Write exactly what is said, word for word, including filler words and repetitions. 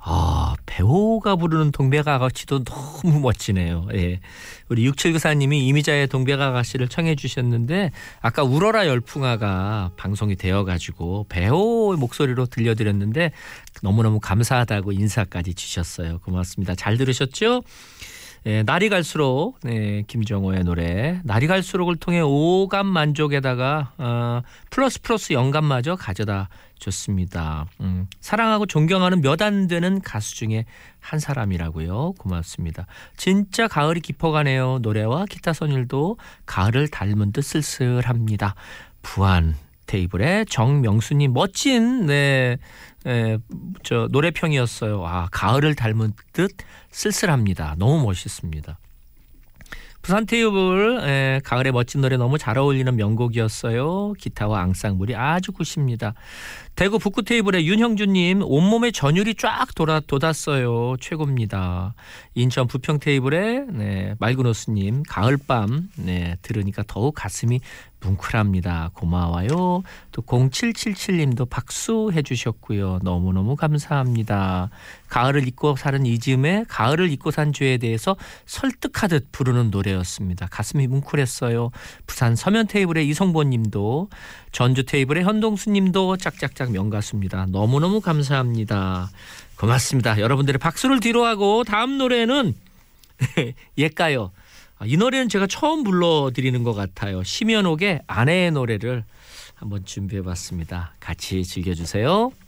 아, 배우가 부르는 동백아가씨도 너무 멋지네요. 예. 우리 육칠구사님이 이미자의 동백아가씨를 청해 주셨는데 아까 울어라 열풍아가 방송이 되어가지고 배우의 목소리로 들려드렸는데 너무너무 감사하다고 인사까지 주셨어요. 고맙습니다. 잘 들으셨죠? 예, 날이 갈수록 네, 김정호의 노래 날이 갈수록을 통해 오감 만족에다가 어, 플러스 플러스 영감마저 가져다 줬습니다. 음, 사랑하고 존경하는 몇 안 되는 가수 중에 한 사람이라고요. 고맙습니다. 진짜 가을이 깊어가네요. 노래와 기타 선율도 가을을 닮은 듯 쓸쓸합니다. 부안 테이블의 정명수님 멋진 네, 네, 저 노래평이었어요. 아, 가을을 닮은 듯 쓸쓸합니다. 너무 멋있습니다. 부산 테이블 에, 가을의 멋진 노래 너무 잘 어울리는 명곡이었어요. 기타와 앙상블이 아주 굿입니다. 대구 북구 테이블의 윤형주님 온몸에 전율이 쫙 돌아, 돋았어요. 최고입니다. 인천 부평 테이블의 네, 말그노스님 가을밤 네, 들으니까 더욱 가슴이 뭉클합니다. 고마워요. 또 공칠칠칠님도 박수 해주셨고요. 너무너무 감사합니다. 가을을 잊고 사는 이즈음에 가을을 잊고 산 죄에 대해서 설득하듯 부르는 노래였습니다. 가슴이 뭉클했어요. 부산 서면 테이블의 이성보님도 전주 테이블의 현동수님도 짝짝짝 명가수입니다. 너무너무 감사합니다. 고맙습니다. 여러분들의 박수를 뒤로하고 다음 노래는 옛가요. 이 노래는 제가 처음 불러드리는 것 같아요. 심연옥의 아내의 노래를 한번 준비해봤습니다. 같이 즐겨주세요.